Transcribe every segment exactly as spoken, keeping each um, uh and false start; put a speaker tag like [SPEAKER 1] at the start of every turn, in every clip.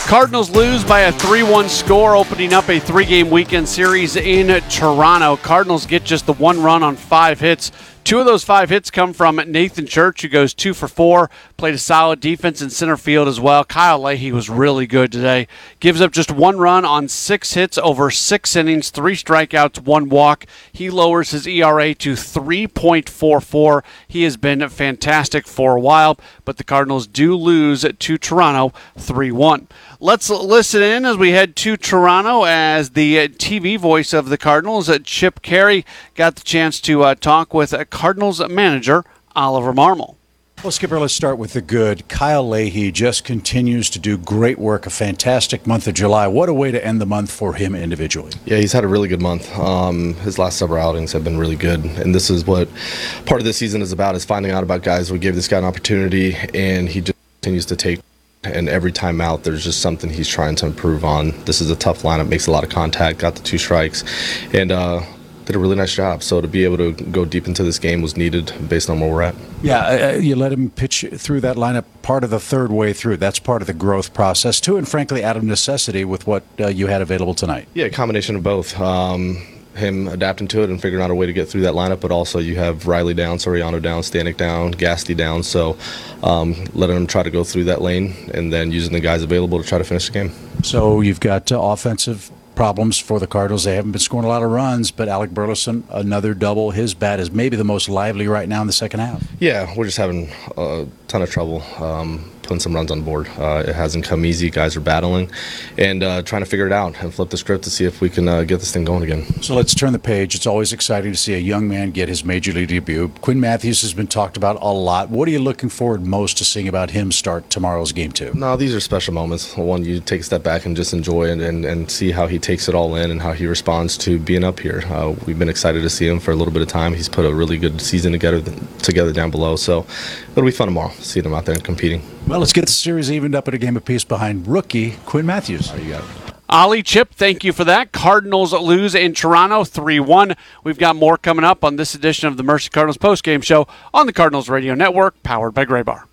[SPEAKER 1] Cardinals lose by a three one score, opening up a three-game weekend series in Toronto. Cardinals get just the one run on five hits. Two of those five hits come from Nathan Church, who goes two for four, played a solid defense in center field as well. Kyle Leahy was really good today. Gives up just one run on six hits over six innings, three strikeouts, one walk. He lowers his E R A to three point four four. He has been fantastic for a while, but the Cardinals do lose to Toronto three one. Let's listen in as we head to Toronto as the T V voice of the Cardinals, Chip Caray, got the chance to uh, talk with Cardinals manager Oliver Marmol.
[SPEAKER 2] Well, Skipper, let's start with the good. Kyle Leahy just continues to do great work, a fantastic month of July. What a way to end the month for him individually.
[SPEAKER 3] Yeah, he's had a really good month. Um, his last several outings have been really good, and this is what part of this season is about, is finding out about guys. We gave this guy an opportunity, and he just continues to take, and every time out, there's just something he's trying to improve on. This is a tough lineup, makes a lot of contact, got the two strikes, and uh, did a really nice job. So to be able to go deep into this game was needed based on where we're at.
[SPEAKER 2] Yeah, uh, you let him pitch through that lineup part of the third way through. That's part of the growth process, too, and frankly, out of necessity with what uh, you had available tonight.
[SPEAKER 3] Yeah, a combination of both. Um, him adapting to it and figuring out a way to get through that lineup, but also you have Riley down, Soriano down, Stanek down, Gasty down, so um, letting him try to go through that lane and then using the guys available to try to finish the game.
[SPEAKER 2] So you've got uh, offensive problems for the Cardinals. They haven't been scoring a lot of runs, but Alec Burleson, another double. His bat is maybe the most lively right now in the second half.
[SPEAKER 3] Yeah, we're just having a ton of trouble um, putting some runs on the board. Uh, it hasn't come easy. Guys are battling and uh, trying to figure it out and flip the script to see if we can uh, get this thing going again.
[SPEAKER 2] So let's turn the page. It's always exciting to see a young man get his major league debut. Quinn Matthews has been talked about a lot. What are you looking forward most to seeing about him start tomorrow's game two?
[SPEAKER 3] No, these are special moments. One, you take a step back and just enjoy it and, and see how he takes it all in and how he responds to being up here. Uh, we've been excited to see him for a little bit of time. He's put a really good season together together down below, so it'll be fun tomorrow seeing him out there and competing.
[SPEAKER 2] Well, let's get the series evened up at a game apiece behind rookie Quinn Matthews.
[SPEAKER 3] There you go.
[SPEAKER 1] Ollie, Chip, thank you for that. Cardinals lose in Toronto three one. We've got more coming up on this edition of the Mercy Cardinals postgame show on the Cardinals Radio Network, powered by Graybar.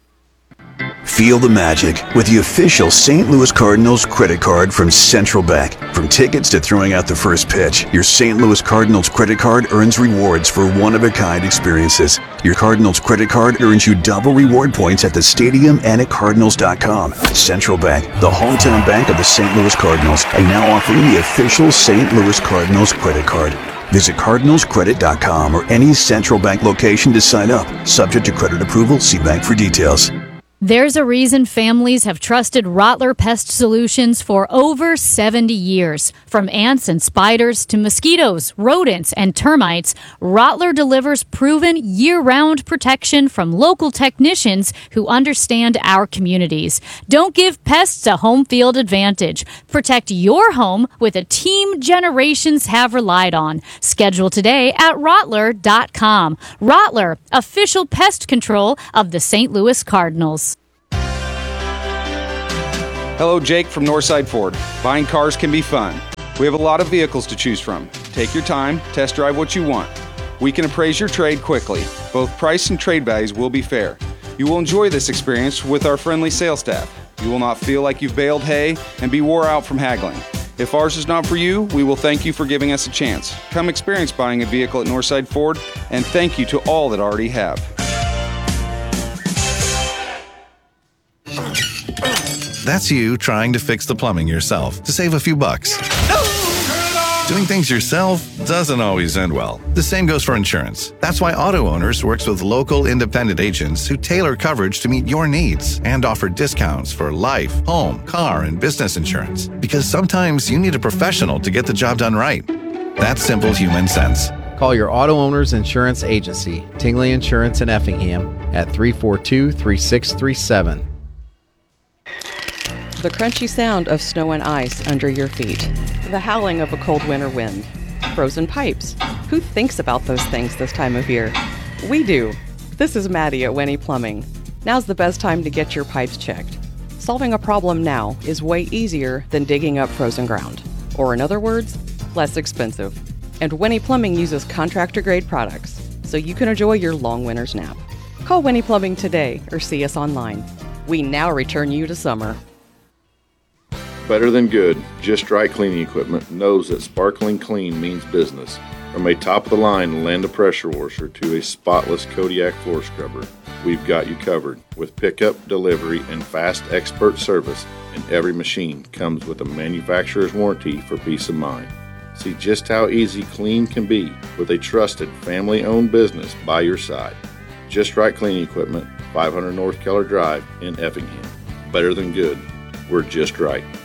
[SPEAKER 4] Feel the magic with the official Saint Louis Cardinals credit card from Central Bank. From tickets to throwing out the first pitch, your Saint Louis Cardinals credit card earns rewards for one-of-a-kind experiences. Your Cardinals credit card earns you double reward points at the stadium and at Cardinals dot com. Central Bank, the hometown bank of the Saint Louis Cardinals, and now offering the official Saint Louis Cardinals credit card. Visit Cardinals Credit dot com or any Central Bank location to sign up. Subject to credit approval, see bank for details.
[SPEAKER 5] There's a reason families have trusted Rottler Pest Solutions for over seventy years. From ants and spiders to mosquitoes, rodents, and termites, Rottler delivers proven year-round protection from local technicians who understand our communities. Don't give pests a home field advantage. Protect your home with a team generations have relied on. Schedule today at Rottler dot com. Rottler, official pest control of the Saint Louis Cardinals.
[SPEAKER 6] Hello, Jake from Northside Ford. Buying cars can be fun. We have a lot of vehicles to choose from. Take your time, test drive what you want. We can appraise your trade quickly. Both price and trade values will be fair. You will enjoy this experience with our friendly sales staff. You will not feel like you've baled hay and be wore out from haggling. If ours is not for you, we will thank you for giving us a chance. Come experience buying a vehicle at Northside Ford, and thank you to all that already have.
[SPEAKER 7] That's you trying to fix the plumbing yourself to save a few bucks. Doing things yourself doesn't always end well. The same goes for insurance. That's why Auto Owners works with local independent agents who tailor coverage to meet your needs and offer discounts for life, home, car, and business insurance. Because sometimes you need a professional to get the job done right. That's simple human sense.
[SPEAKER 8] Call your Auto Owners Insurance Agency, Tingley Insurance in Effingham, at three four two, three six three seven.
[SPEAKER 9] The crunchy sound of snow and ice under your feet. The howling of a cold winter wind. Frozen pipes. Who thinks about those things this time of year? We do. This is Maddie at Winnie Plumbing. Now's the best time to get your pipes checked. Solving a problem now is way easier than digging up frozen ground. Or in other words, less expensive. And Winnie Plumbing uses contractor-grade products, so you can enjoy your long winter's nap. Call Winnie Plumbing today or see us online. We now return you to summer.
[SPEAKER 10] Better than good, Just Right Cleaning Equipment knows that sparkling clean means business. From a top-of-the-line Landa pressure washer to a spotless Kodiak floor scrubber, we've got you covered. With pickup, delivery, and fast expert service, and every machine comes with a manufacturer's warranty for peace of mind. See just how easy clean can be with a trusted family-owned business by your side. Just Right Cleaning Equipment, five hundred North Keller Drive in Effingham. Better than good, we're just right.